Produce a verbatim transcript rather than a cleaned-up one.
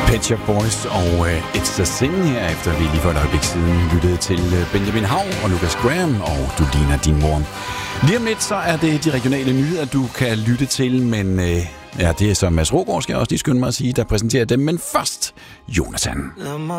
Pet Shop Boys og uh, It's a Sin her, efter vi lige for et øjeblik siden lyttede til uh, Benjamin Hav og Lucas Graham og Du ligner din mor. Lige om lidt, så er det de regionale nyheder, du kan lytte til, men uh, ja, det er så Mads Rogaard, skal jeg også lige skynde mig at sige, der præsenterer dem, men først Jonathan.